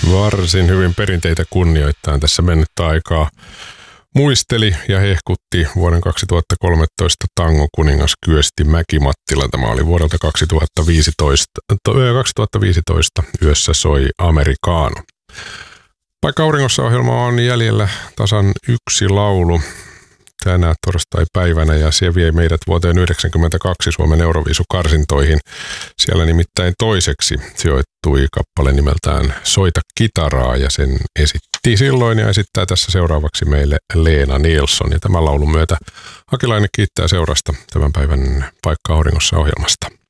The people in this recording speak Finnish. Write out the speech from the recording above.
Varsin hyvin perinteitä kunnioittain tässä mennyttä aikaa muisteli ja hehkutti vuoden 2013 tangokuningas Kyösti Mäki-Mattila. Tämä oli vuodelta 2015. Yössä soi Amerikaano. Paikka auringossa -ohjelma on jäljellä tasan yksi laulu tänä torstai-päivänä ja se vie meidät vuoteen 1992 Suomen Euroviisukarsintoihin. Siellä nimittäin toiseksi sijoittui kappale nimeltään Soita kitaraa ja sen esitti silloin ja esittää tässä seuraavaksi meille Leena Nilsson. Ja tämän laulun myötä Akilainen kiittää seurasta tämän päivän Paikka auringossa -ohjelmasta.